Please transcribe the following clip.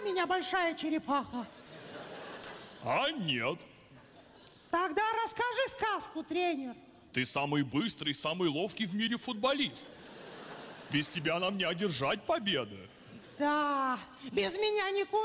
меня большая черепаха? А нет. Тогда расскажи сказку, тренер. Ты самый быстрый, самый ловкий в мире футболист. Без тебя нам не одержать победы. Да, без меня никуда.